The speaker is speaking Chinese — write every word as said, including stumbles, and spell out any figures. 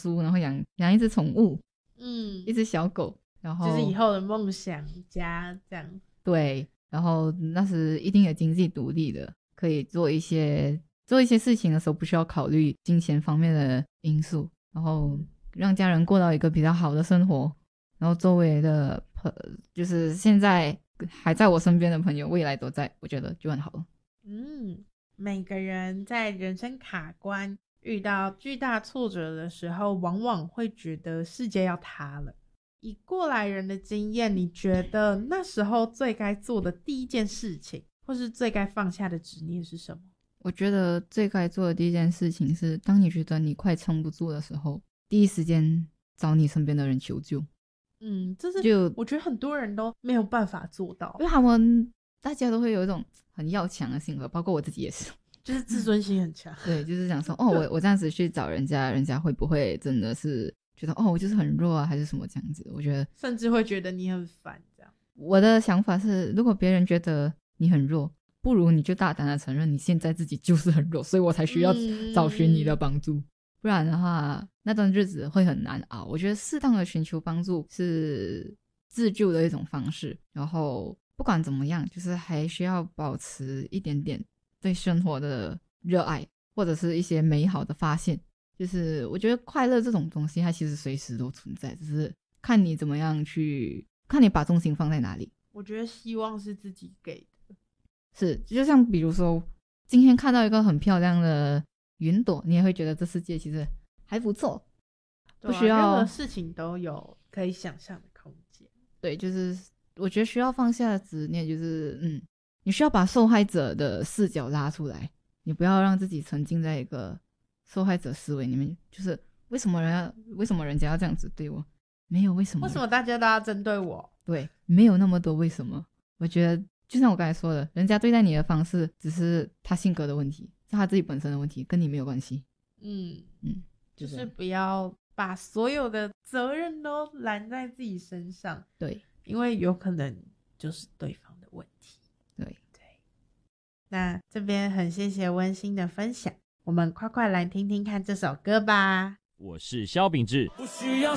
书，然后养养一只宠物， 嗯， 一只小狗，然后就是以后的梦想家这样。 对，然后那时一定有经济独立的，可以做一些做一些事情的时候不需要考虑金钱方面的因素，然后让家人过到一个比较好的生活，然后周围的朋就是现在还在我身边的朋友未来都在，我觉得就很好了。 嗯，每个人在人生卡关遇到巨大挫折的时候，往往会觉得世界要塌了。以过来人的经验，你觉得那时候最该做的第一件事情，或是最该放下的执念是什么？ 我觉得最该做的第一件事情是，当你觉得你快撑不住的时候，第一时间找你身边的人求救。 嗯，这是就我觉得很多人都没有办法做到， 因为他们大家都会有一种很要强的性格，包括我自己也是。 就是自尊心很强。 对，就是想说，哦，我我这样子去找人家，人家会不会真的是觉得，哦，我就是很弱啊，还是什么这样子？我觉得， 甚至会觉得你很烦这样。 我的想法是，如果别人觉得你很弱，不如你就大胆的承认你现在自己就是很弱，所以我才需要找寻你的帮助。嗯、不然的话，那段日子会很难熬。我觉得适当的寻求帮助是自救的一种方式。然后不管怎么样，就是还需要保持一点点对生活的热爱，或者是一些美好的发现。就是我觉得快乐这种东西，它其实随时都存在，只是看你怎么样去，看你把重心放在哪里。 我觉得希望是自己给的。 是，就像比如说，今天看到一个很漂亮的云朵，你也会觉得这世界其实还不错， 对啊， 不需要任何事情都有可以想象的空间。 对，就是我觉得需要放下的执念，就是嗯，你需要把受害者的视角拉出来，你不要让自己沉浸在一个受害者思维里面，就是为什么人要为什么人家要这样子对我？没有为什么， 为什么大家都要针对我？ 对，没有那么多为什么。我觉得就像我刚才说的，人家对待你的方式只是他性格的问题，是他自己本身的问题，跟你没有关系。 嗯嗯， 就就是不要把所有的责任都揽在自己身上。 对， 因为有可能就是对方的问题。 对对，那这边很谢谢温馨的分享，我们快快来听听看这首歌吧。 我是萧秉治。不需要